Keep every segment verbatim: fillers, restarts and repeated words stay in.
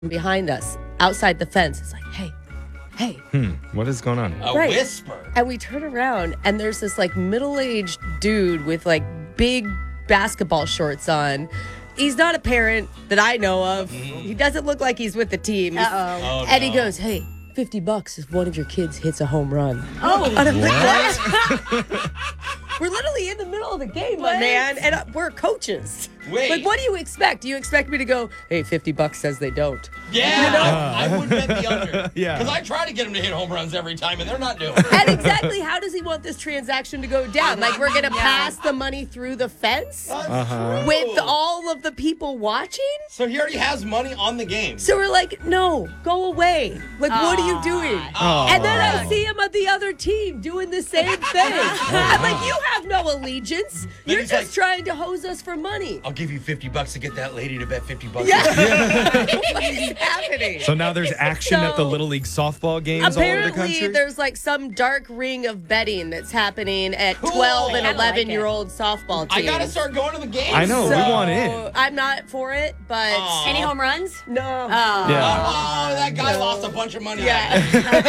behind us, outside the fence. It's like, hey, hey. Hmm. What is going on? A Right. whisper. And we turn around, and there's this like middle-aged dude with like big basketball shorts on. He's not a parent that I know of. He doesn't look like he's with the team. Uh-oh. Oh, And he no. goes, hey, fifty bucks if one of your kids hits a home run. Oh, And I'm like, what? We're literally in the middle of the game, my What? man, and uh, we're coaches. Wait. Like, what do you expect? Do you expect me to go, hey, fifty bucks says they don't? Yeah, You know? I would bet the under. Yeah. Because I try to get him to hit home runs every time, and they're not doing it. And exactly how does he want this transaction to go down? Like, we're going to pass the money through the fence Uh-huh. with all of the people watching? So he already has money on the game. So we're like, no, go away. Like, what are you doing? Aw. And then I see him on the other team doing the same thing. I'm like, you have no allegiance. You're he's just like- trying to hose us for money. I'll give you fifty bucks to get that lady to bet fifty bucks. Yeah. What is happening? So now there's action at the So, Little League softball games all over the Apparently, country? there's like some dark ring of betting that's happening at Cool. twelve and I like eleven year old softball teams. I gotta start going to the games. I know. So, we want in. I'm not for it, but Aw. Any home runs? no. Oh. Yeah. Oh, that guy lost a bunch of money. Yeah.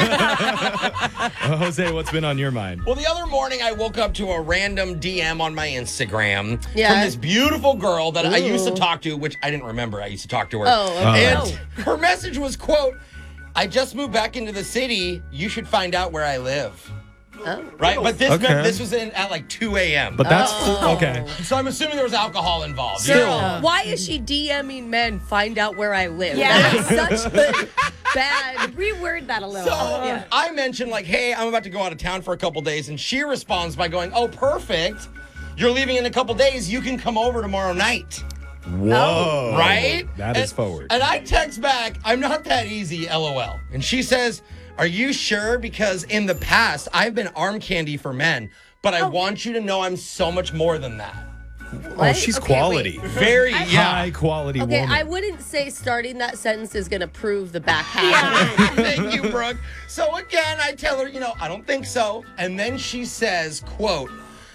Uh, Jose, what's been on your mind? Well, the other morning I woke up to a random D M on my Instagram Yeah. from this beautiful girl that I used to Ooh. talk to, which I didn't remember. I used to talk to her. Oh, okay. And Oh. her message was, quote, I just moved back into the city. You should find out where I live. Oh. Right? But this Okay. this was in at like two a.m. But that's Oh. okay. So I'm assuming there was alcohol involved. Girl, why is she DMing men? Find out where I live. Yeah. That is such a bad. Reword that a little. So Yeah. I mentioned like, hey, I'm about to go out of town for a couple days, and she responds by going, oh, perfect. You're leaving in a couple days. You can come over tomorrow night. Whoa. Right? That is And- forward. And I text back, I'm not that easy, LOL. And she says, are you sure? Because in the past, I've been arm candy for men, but I want you to know I'm so much more than that. Oh, What? she's Okay, quality. Very, yeah. High quality Okay, woman. I wouldn't say starting that sentence is going to prove the back half. Thank you, Brooke. So again, I tell her, you know, I don't think so. And then she says, quote,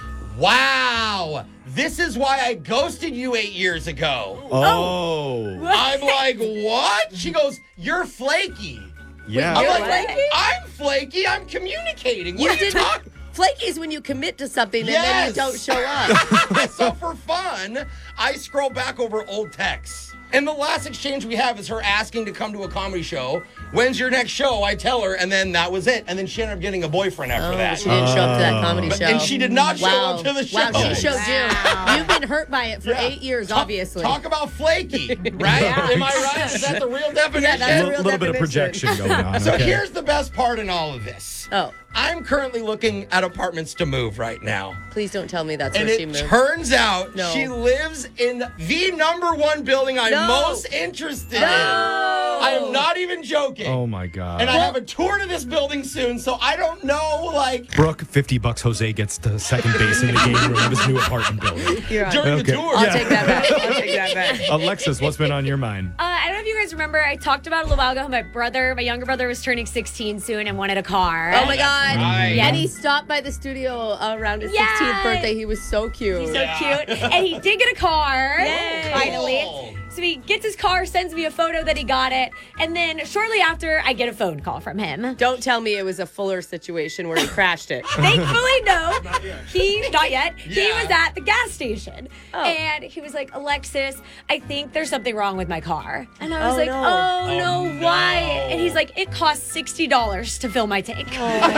wow, this is why I ghosted you eight years ago. oh. I'm like, what? She goes, you're flaky. Yeah. I'm You're like, flaky? I'm flaky. I'm communicating. You What are you didn't. talking? Flaky is when you commit to something and Yes. then you don't show up. So for fun, I scroll back over old texts. And the last exchange we have is her asking to come to a comedy show. When's your next show? I tell her, and then that was it. And then she ended up getting a boyfriend after Oh, that. she didn't show up to that comedy But- show. and she did not show wow. up to the show. Wow, she showed Wow. you. You've been hurt by it for Yeah. eight years, Talk- obviously. Talk about flaky, right? Am I right? Is that the real definition? Yeah, that's A the real little bit of definition. projection going on. So okay. here's the best part in all of this. Oh, I'm currently looking at apartments to move right now. please don't tell me that's And where she it moved. turns out No. she lives in the number one building I'm No. most interested in. No. I am not even joking. Oh my God. And I have a tour to this building soon, so I don't know, like, Brooke, fifty bucks. Jose gets to second base in the game room of his new apartment building. You're on. during Okay. the tour. I'll Yeah. take that back. I'll take that back. Alexis, what's been on your mind? Uh, I don't know if you guys remember, I talked about a little while ago how my brother, my younger brother, was turning sixteen soon and wanted a car. Oh my God. right. And he stopped by the studio around his Yeah. sixteenth birthday. He was so cute. He's so Yeah. cute. And he did get a car, Yay. finally. Cool. So he gets his car, sends me a photo that he got it, and then shortly after, I get a phone call from him. Don't tell me it was a Fuller situation where he crashed it. Thankfully, no. He, not yet. He Yeah. was at the gas station. Oh. And he was like, Alexis, I think there's something wrong with my car. And I was Oh, like, no. oh, Oh, no, no. why? And he's like, it costs sixty dollars to fill my tank. Oh. And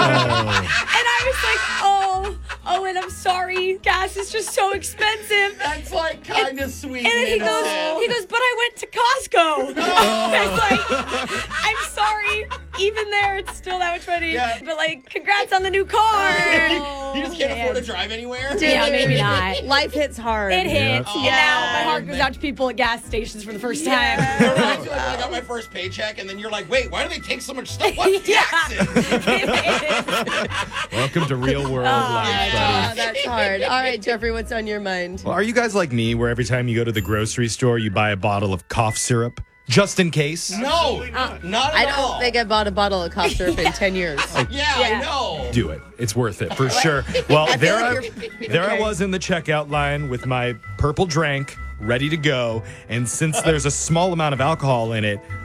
I was like, oh, oh, and I'm sorry. Gas is just so expensive. That's like kind of sweet. And then he goes, innocent. he goes, but I went to Costco. I was like, I'm sorry. Even there, it's still that much money. Yeah. But like, congrats on the new car. you just can't man. afford to drive anywhere. Dude, Yeah, maybe not. Life hits hard. It hits. Yeah. And now my heart goes out to people at gas stations for the first It time. reminds me of when I got my first paycheck, and then you're like, wait, why do they take so much stuff? What Yeah. taxes? Welcome to real world life, yeah. buddy. Oh, that's hard. All right, Jeffrey, what's on your mind? Well, are you guys like me, where every time you go to the grocery store, you buy a bottle of cough syrup just in case? No, not at I all. don't think I bought a bottle of cough syrup in ten years. Yeah, Yeah. I know. Do it. It's worth it for sure. Well, I feel there, I, like you're- there I okay. was in the checkout line with my purple drink ready to go, and since there's a small amount of alcohol in it,